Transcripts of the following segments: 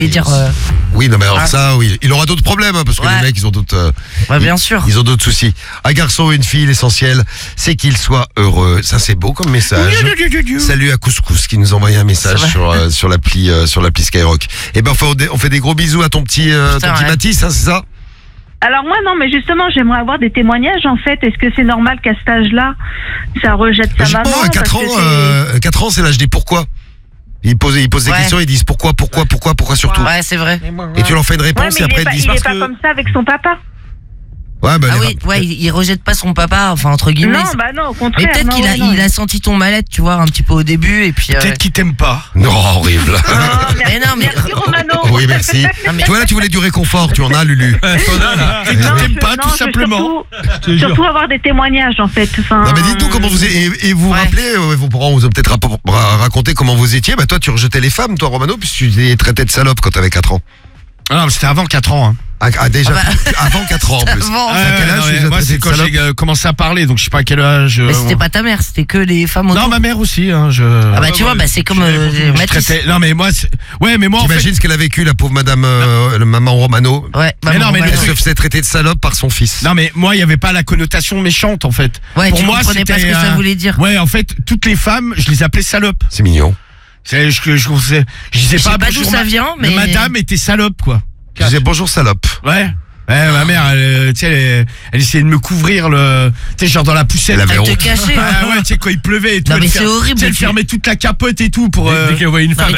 Et dire. Oui, non mais alors ça, oui, il aura d'autres problèmes parce que les mecs, ils ont d'autres. Bien sûr. Ils ont d'autres soucis. Un garçon ou une fille, l'essentiel, c'est qu'il soit heureux. Ça, c'est beau comme message. Salut à Couscous qui nous a envoyé un message sur l'appli Skyrock. Et ben, on fait des gros bisous à ton petit Mathis, hein, c'est ça? Alors moi non, mais justement j'aimerais avoir des témoignages en fait. Est-ce que c'est normal qu'à cet âge-là, ça rejette sa maman? À 4 ans, c'est l'âge des pourquoi. Ils posent des questions, ils disent pourquoi surtout. Ouais, c'est vrai. Et tu leur fais une réponse et après ils disent il est pas comme ça avec son papa. Ouais, bah, il rejette pas son papa, enfin entre guillemets. Non, au contraire. Mais peut-être qu'il a senti ton mal-être, tu vois, un petit peu au début et puis. Peut-être qu'il t'aime pas. Non, horrible. Merci Romano. Oui, merci. Tu vois là, tu voulais du réconfort, tu en as, Lulu. Peut-être qu'il t'aime pas, tout simplement. Surtout avoir des témoignages en fait. Enfin, non mais dites-nous comment vous et vous vous rappelez, vos parents vous ont peut-être raconté comment vous étiez. Bah toi, tu rejetais les femmes, toi Romano, puisque tu les traitais de salope quand t'avais 4 ans. Ah non, c'était avant 4 ans. Hein. Déjà avant 4 ans en plus. Moi c'est quand j'ai commencé à parler, donc je sais pas à quel âge. Mais c'était pas ta mère, c'était que les femmes autour. Non, ma mère aussi. Hein, tu vois, c'est comme Mathis. Non mais moi, mais moi. T'imagines ce qu'elle a vécu, la pauvre madame, maman Romano. Ouais. Mais non, mais elle se faisait traiter de salope par son fils. Non mais moi, il y avait pas la connotation méchante en fait. Ouais, pour tu moi, comprenais pas ce que ça voulait dire. Ouais, en fait, toutes les femmes, je les appelais salopes. C'est mignon. Je disais pas d'où ça vient, mais madame était salope quoi. Je disais bonjour salope. Ouais, ma mère, elle essayait de me couvrir genre dans la poussière. Elle te cachait. Ouais, tu sais, quand il pleuvait et tout. Non, mais c'est horrible. Elle fermait toute la capote et tout pour. Dès qu'elle voyait une femme.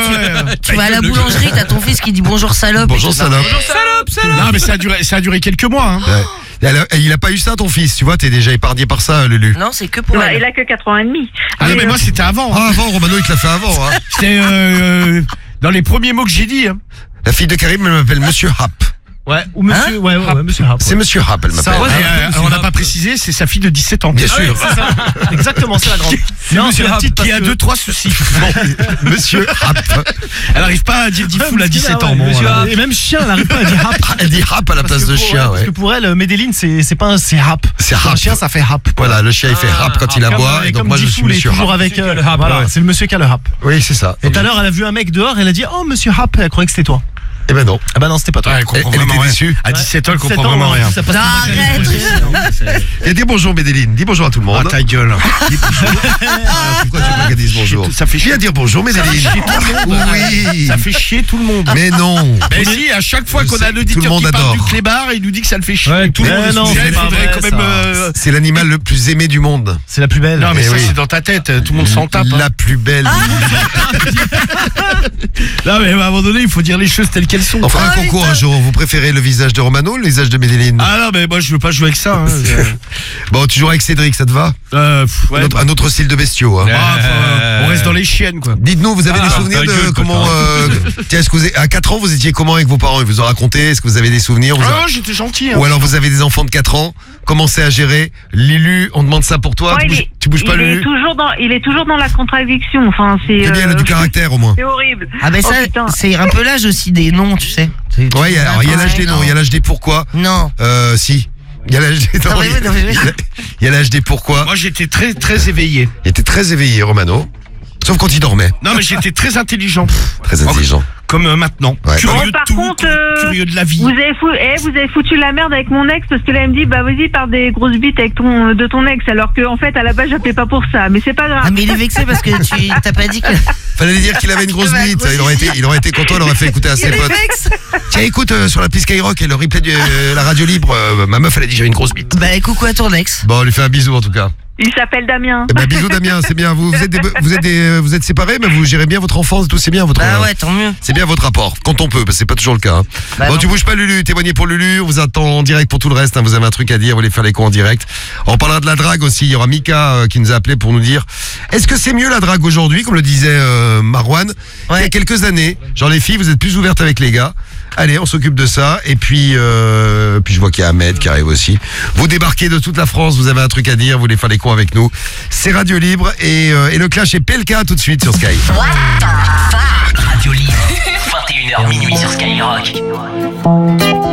Tu vas à la boulangerie, t'as ton fils qui dit bonjour salope. Bonjour salope. Non, mais ça a duré quelques mois. Hein. Il a pas eu ça ton fils, tu vois, t'es déjà épargné par ça, Lulu. Non, c'est que pour elle. Il a que 4 ans et demi. Ah non, mais moi c'était avant. Ah, avant, Romano, il te l'a fait avant. Hein. C'était dans les premiers mots que j'ai dit. Hein. La fille de Karim, elle m'appelle Monsieur Hap. Ouais, ou Monsieur, Monsieur Hap. C'est Monsieur Hap, elle m'appelle. On n'a pas précisé, c'est sa fille de 17 ans. Bien sûr. C'est ça. Exactement, c'est la grande. Non, c'est la petite qui a 2-3 soucis. Monsieur Hap. Elle arrive pas à dire foule à 17 ans. Et même chien, elle n'arrive pas à dire Hap. Elle dit Hap à la place de chien, Parce que pour elle, Medellin, c'est pas c'est Hap. C'est Hap. Un chien, ça fait Hap. Voilà, le chien, il fait Hap quand il aboie. Et donc moi, je suis Monsieur Hap. toujours avec. Voilà, c'est le monsieur qui a le Hap. Oui, c'est ça. Et tout à l'heure, elle a vu un mec dehors, elle a dit oh Monsieur Hap, elle croyait que c'était toi. Eh ben non. Ah ben non, c'était pas toi. Elle comprend Elle vraiment était rien. déçue. À 17 ans, elle comprend vraiment rien. Arrête. Et dis bonjour Medellin, dis bonjour à tout le monde. Ah, ta gueule. Dis bonjour. Pourquoi tu veux pas qu'elle dise bonjour? Ça fait chier à dire bonjour Medellin. Oui. Ça fait chier tout le monde. Mais non. Mais si, à chaque fois qu'on a un auditeur qui parle du clébard, il nous dit que ça le fait chier. Tout le monde. C'est l'animal le plus aimé du monde. C'est la plus belle. Non mais ça c'est dans ta tête, tout le monde s'en tape. La plus belle. Non mais à un moment donné, il faut dire les choses telles qu'elles sont. On fera un concours un jour. Vous préférez le visage de Romano ou le visage de Medellin? Ah non mais moi je veux pas jouer avec ça. Hein. Bon, tu joues avec Cédric, ça te va? Un autre style de bestiaux. Hein. On reste dans les chiennes quoi. Dites-nous, vous avez des souvenirs de comment tiens, est-ce que vous à 4 ans vous étiez comment avec vos parents? Ils vous ont raconté? Est-ce que vous avez des souvenirs? Ah j'étais gentil. Hein. Ou alors vous avez des enfants de 4 ans? Comment c'est à gérer? Lulu, on demande ça pour toi. Tu bouges pas, Lulu? Il est toujours dans la contradiction. Enfin, c'est. Elle a du caractère au moins. C'est horrible. Ah ben ça, c'est un peu l'âge aussi des noms, tu sais. Ouais, alors il y a l'âge des noms, il y a l'âge des pourquoi. Non. Si. Il y a l'âge des il y a l'âge des pourquoi. Moi j'étais très très éveillé. Il était très éveillé, Romano. Sauf quand il dormait. Non mais j'étais très intelligent. Très intelligent. Comme maintenant. Ouais. Curieux de tout, curieux de la vie. Vous avez foutu la merde avec mon ex parce que là elle me dit bah vas-y parle des grosses bites avec de ton ex alors que en fait à la base j'appelais pas pour ça mais c'est pas grave. Ah mais il est vexé parce que tu t'as pas dit que. Fallait dire qu'il avait une grosse bite. Il aurait été content, il aurait fait écouter à ses potes. Tiens écoute sur l'appli Skyrock et le replay de la radio libre, ma meuf elle a dit j'ai une grosse bite. Bah coucou à ton ex. Bon on lui fait un bisou en tout cas. Il s'appelle Damien. Bah bisous Damien, c'est bien. Vous êtes séparés, mais vous gérez bien votre enfance, tout c'est bien votre. Ah ouais, tant mieux. C'est bien votre rapport, quand on peut, parce que c'est pas toujours le cas. Hein. Bah bon, non. tu bouges pas Lulu, témoignez pour Lulu, on vous attend en direct pour tout le reste. Hein. Vous avez un truc à dire, vous voulez faire les cons en direct. On parlera de la drague aussi. Il y aura Mika qui nous a appelé pour nous dire est-ce que c'est mieux la drague aujourd'hui, comme le disait Marwan, il y a quelques années. Genre les filles, vous êtes plus ouvertes avec les gars. Allez, on s'occupe de ça. Et puis je vois qu'il y a Ahmed qui arrive aussi. Vous débarquez de toute la France, vous avez un truc à dire, vous voulez faire les cons avec nous. C'est Radio Libre et le clash est PLK tout de suite sur Sky. What the fuck? Radio Libre, 21h minuit sur Skyrock.